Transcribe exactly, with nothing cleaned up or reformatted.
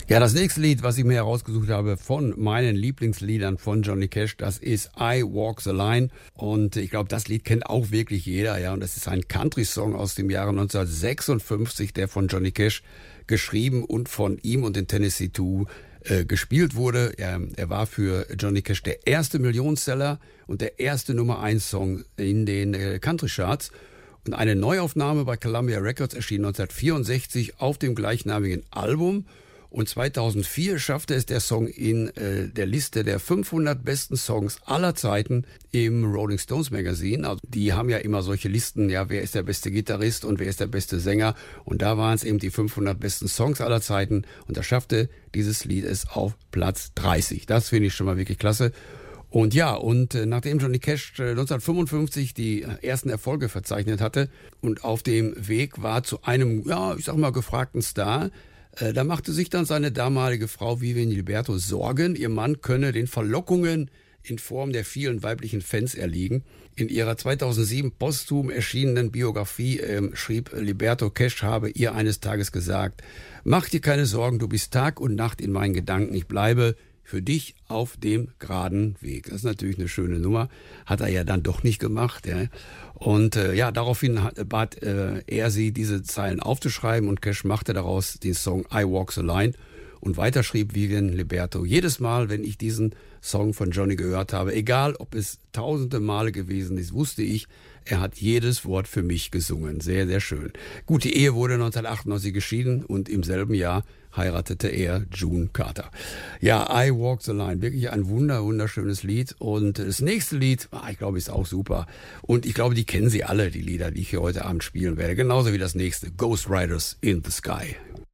Ja, das nächste Lied, was ich mir herausgesucht habe von meinen Lieblingsliedern von Johnny Cash, das ist I Walk the Line. Und ich glaube, das Lied kennt auch wirklich jeder. Ja, und das ist ein Country-Song aus dem Jahre neunzehnhundertsechsundfünfzig, der von Johnny Cash geschrieben und von ihm und den Tennessee Two äh, gespielt wurde. Er, er war für Johnny Cash der erste Millionenseller und der erste Nummer eins Song in den äh, Country-Charts. Und eine Neuaufnahme bei Columbia Records erschien neunzehnhundertvierundsechzig auf dem gleichnamigen Album. Und zweitausendvier schaffte es der Song in äh, der Liste der fünfhundert besten Songs aller Zeiten im Rolling Stones Magazine. Also die haben ja immer solche Listen, ja, wer ist der beste Gitarrist und wer ist der beste Sänger. Und da waren es eben die fünfhundert besten Songs aller Zeiten. Und da schaffte dieses Lied es auf Platz dreißig. Das finde ich schon mal wirklich klasse. Und ja, und äh, nachdem Johnny Cash äh, neunzehnhundertfünfundfünfzig die ersten Erfolge verzeichnet hatte und auf dem Weg war zu einem, ja, ich sag mal, gefragten Star, äh, da machte sich dann seine damalige Frau Vivian Liberto Sorgen, ihr Mann könne den Verlockungen in Form der vielen weiblichen Fans erliegen. In ihrer zweitausendsieben posthum erschienenen Biografie ähm, schrieb Liberto, Cash habe ihr eines Tages gesagt: Mach dir keine Sorgen, du bist Tag und Nacht in meinen Gedanken, ich bleibe für dich auf dem geraden Weg. Das ist natürlich eine schöne Nummer. Hat er ja dann doch nicht gemacht. Ja. Und äh, ja, daraufhin hat, bat äh, er sie, diese Zeilen aufzuschreiben, und Cash machte daraus den Song I Walk the Line. Und weiter schrieb Vivian Liberto: Jedes Mal, wenn ich diesen Song von Johnny gehört habe, egal ob es tausende Male gewesen ist, wusste ich, er hat jedes Wort für mich gesungen. Sehr, sehr schön. Gut, die Ehe wurde neunzehnhundertachtundneunzig geschieden und im selben Jahr heiratete er June Carter. Ja, I Walk the Line, wirklich ein wunder, wunderschönes Lied. Und das nächste Lied, ah, ich glaube, ist auch super. Und ich glaube, die kennen Sie alle, die Lieder, die ich hier heute Abend spielen werde. Genauso wie das nächste, Ghost Riders in the Sky.